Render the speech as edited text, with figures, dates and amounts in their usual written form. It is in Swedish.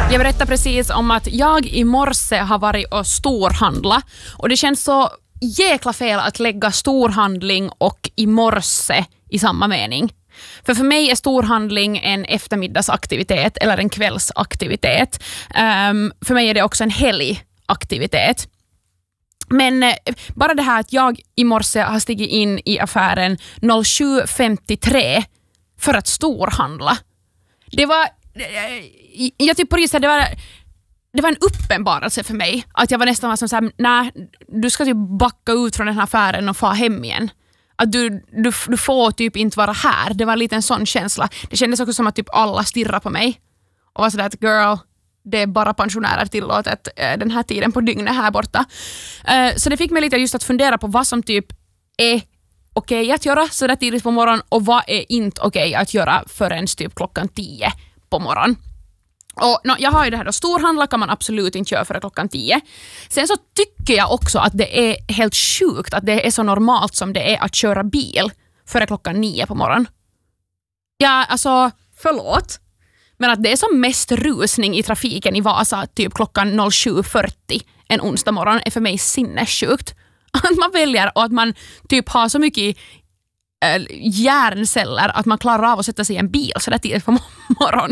Jag berättade precis om att jag i morse har varit och storhandla och det känns så jäkla fel att lägga storhandling och i morse i samma mening. För mig är storhandling en eftermiddagsaktivitet eller en kvällsaktivitet. För mig är det också en helgaktivitet. Men bara det här att jag i morse har stigit in i affären 07.53 för att storhandla. Det var, jag tycker på det sättet, det var en uppenbarelse för mig. Att jag var nästan som såhär, nej, du ska typ backa ut från den här affären och få hem igen. Att du får typ inte vara här. Det var lite en sån känsla. Det kändes också som att typ alla stirrar på mig. Och var sådär att girl, det är bara pensionärer tillåtet den här tiden på dygnet här borta. Så det fick mig lite just att fundera på vad som typ är okej att göra så där tidigt på morgonen och vad är inte okej att göra förrän typ klockan 10 på morgonen. Och jag har ju det här då, storhandla kan man absolut inte göra före klockan 10. Sen så tycker jag också att det är helt sjukt att det är så normalt som det är att köra bil före klockan 9 på morgonen. Ja, alltså, förlåt. Men att det är som mest rusning i trafiken i Vasa typ klockan 07.40 en onsdag morgon är för mig sinnessjukt. Att man väljer och att man typ har så mycket hjärnceller att man klarar av att sätta sig i en bil så där tidigt på morgonen.